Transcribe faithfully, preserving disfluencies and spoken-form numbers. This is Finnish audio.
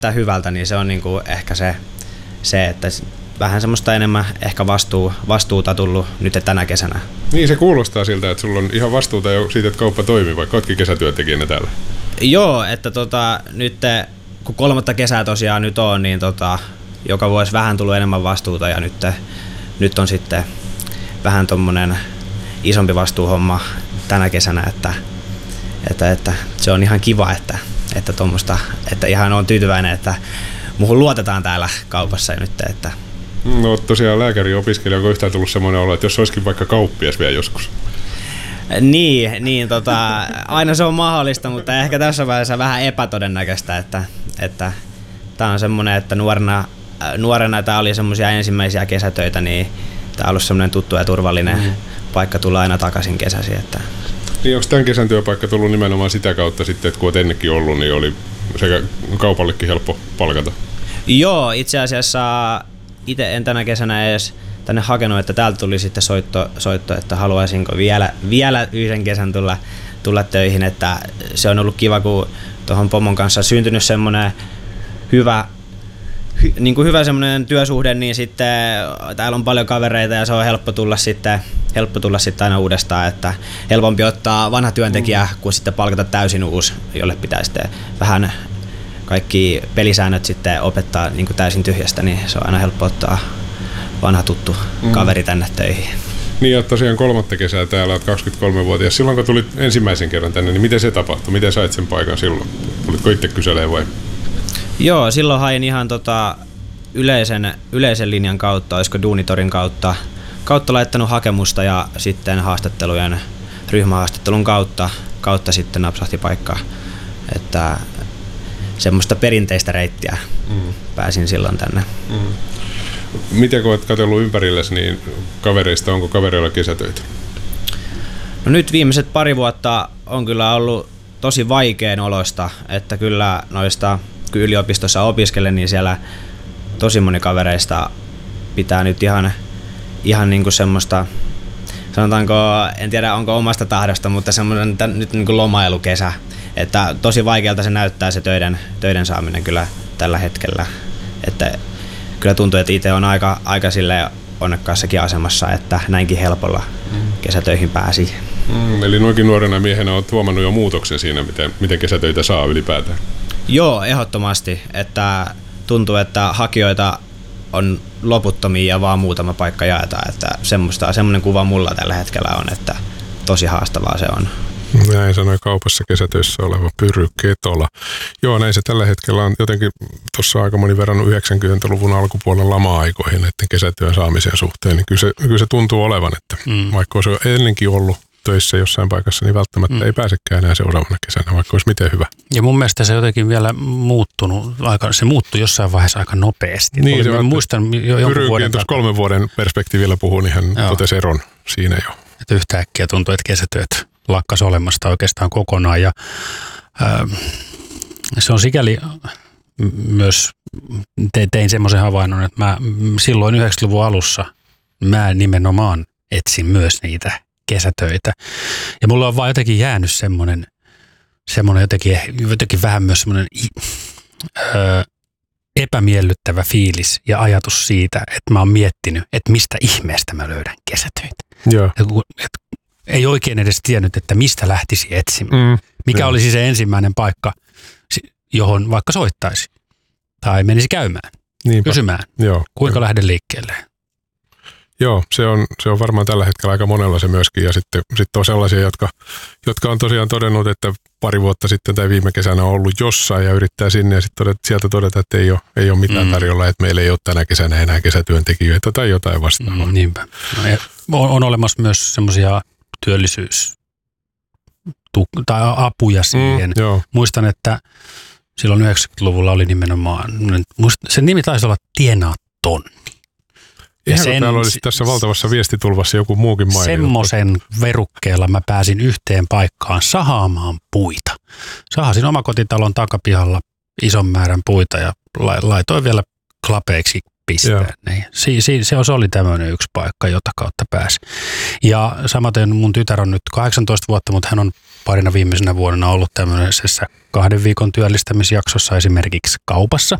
näyttää hyvältä, niin se on niinku ehkä se, se, että vähän semmoista enemmän ehkä vastuu, vastuuta tullut nyt tänä kesänä. Niin, se kuulostaa siltä, että sulla on ihan vastuuta jo siitä, että kauppa toimii, vaikka oletkin kesätyöntekijänä täällä. Joo, että tota, nyt kun kolmatta kesää tosiaan nyt on, niin tota, joka vuosi vähän tullut enemmän vastuuta ja nyt, nyt on sitten vähän tommonen isompi vastuuhomma tänä kesänä, että, että, että se on ihan kiva, että, että, tommoista, että ihan on tyytyväinen, että muuhun luotetaan täällä kaupassa nyt. Että. No tosiaan lääkäriopiskelija, onko yhtään tullut semmoinen olo, että jos olisikin vaikka kauppias vielä joskus? Niin, niin tota, aina se on mahdollista, mutta ehkä tässä vaiheessa vähän epätodennäköistä, että, että tämä on semmoinen, että nuorena, nuorena tämä oli semmoisia ensimmäisiä kesätöitä, niin tämä on ollut semmoinen tuttu ja turvallinen mm. paikka tulla aina takaisin kesäsi. Että. Niin onko tämän kesän työpaikka tullut nimenomaan sitä kautta sitten, että kun olet ennenkin ollut, niin oli sekä kaupallekin helppo palkata? Joo, itse asiassa itse en tänä kesänä edes tänne hakenut, että täältä tuli sitten soitto, soitto että haluaisinko vielä, vielä yhden kesän tulla, tulla töihin, että se on ollut kiva, kun tuohon pomon kanssa syntynyt semmoinen hyvä, hy, niin kuin hyvä semmoinen työsuhde, niin sitten täällä on paljon kavereita ja se on helppo tulla sitten, helppo tulla sitten aina uudestaan, että helpompi ottaa vanha työntekijä mm. kuin sitten palkata täysin uusi, jolle pitää sitten vähän kaikki pelisäännöt sitten opettaa niin kuin täysin tyhjästä, niin se on aina helppo ottaa vanha tuttu mm. kaveri tänne töihin. Niin ja tosiaan kolmatta kesää täällä, olet kaksikymmentäkolmevuotias. Silloin kun tulit ensimmäisen kerran tänne, niin miten se tapahtui? Miten sait sen paikan silloin? Tulitko itse kyselemään vai? Joo, silloin hain ihan tota yleisen, yleisen linjan kautta, olisiko Duunitorin kautta, kautta laittanut hakemusta ja sitten haastattelujen, ryhmähaastattelun kautta, kautta sitten napsahti paikkaa. Että semmoista perinteistä reittiä mm. pääsin silloin tänne. Mm. Miten kun olet katsellut ympärillesi, niin kavereista, onko kavereilla kesätöitä? No nyt viimeiset pari vuotta on kyllä ollut tosi vaikean olosta, että kyllä noista kun yliopistossa opiskelen, niin siellä tosi moni kavereista pitää nyt ihan, ihan niin kuin semmoista, sanotaanko, en tiedä onko omasta tahdosta, mutta semmoinen nyt niin kuin lomailukesä, että tosi vaikealta se näyttää se töiden, töiden saaminen kyllä tällä hetkellä, että kyllä tuntuu, että itse on aika, aika silleen onnekkaassakin asemassa, että näinkin helpolla mm. kesätöihin pääsi. Mm, eli noinkin nuorena miehenä olet huomannut jo muutoksen siinä, miten, miten kesätöitä saa ylipäätään. Joo, ehdottomasti. Että tuntuu, että hakijoita on loputtomia ja vaan muutama paikka jaetaan. Että semmoista, semmoinen kuva mulla tällä hetkellä on, että tosi haastavaa se on. Näin sanoi kaupassa kesätöissä oleva Pyry Ketola. Joo, näin se tällä hetkellä on jotenkin tuossa aika moni verrannut yhdeksänkymmentäluvun alkupuolen lama-aikoihin näiden kesätyön saamisen suhteen. Niin kyllä, se, kyllä se tuntuu olevan, että mm. vaikka olisi ennenkin ollut töissä jossain paikassa, niin välttämättä mm. ei pääsekään enää seuraavana kesänä, vaikka olisi miten hyvä. Ja mun mielestä se jotenkin vielä muuttunut, aika, se muuttui jossain vaiheessa aika nopeasti. Niin, Oli, se muistan jo jonkun vuoden tuossa kolmen vuoden perspektiivillä puhuu, niin hän Joo. totesi eron siinä jo. Että yhtäkkiä tuntuu, että kesätyöt lakkas olemasta oikeastaan kokonaan. Ja, ää, se on sikäli myös, te, tein semmoisen havainnon, että mä silloin yhdeksänkymmentäluvun alussa mä nimenomaan etsin myös niitä kesätöitä. Ja mulla on vaan jotenkin jäänyt semmoinen, semmoinen jotenkin, jotenkin vähän myös semmoinen öö, epämiellyttävä fiilis ja ajatus siitä, että mä oon miettinyt, että mistä ihmeestä mä löydän kesätöitä. Joo. Et, et, ei oikein edes tiennyt, että mistä lähtisi etsimään. Mm, Mikä joo. olisi se ensimmäinen paikka, johon vaikka soittaisi tai menisi käymään, Niinpä. kysymään, joo, kuinka joo. lähden liikkeelle. Joo, se on, se on varmaan tällä hetkellä aika monella se myöskin. Ja sitten, sitten on sellaisia, jotka, jotka on tosiaan todennut, että pari vuotta sitten tai viime kesänä on ollut jossain ja yrittää sinne ja sitten todeta, sieltä todeta, että ei ole, ei ole mitään mm. tarjolla, että meillä ei ole tänä kesänä enää kesätyöntekijöitä tai jotain vastaavaa. Mm, niinpä. No, on, on olemassa myös semmoisia työllisyys- tai apuja siihen. Mm, Muistan, että silloin yhdeksänkymmentäluvulla oli nimenomaan, sen nimi taisi olla Tienaa tonni. Ja ihan sen, täällä olisi tässä valtavassa viestitulvassa joku muukin maininnut. Semmoisen verukkeella mä pääsin yhteen paikkaan sahaamaan puita. Sahasin omakotitalon takapihalla ison määrän puita ja laitoin vielä klapeiksi pisteen. Si, si, se oli tämmöinen yksi paikka, jota kautta pääsi. Ja samaten mun tytär on nyt kahdeksantoista vuotta, mutta hän on parina viimeisenä vuonna ollut tämmöisessä kahden viikon työllistämisjaksossa esimerkiksi kaupassa.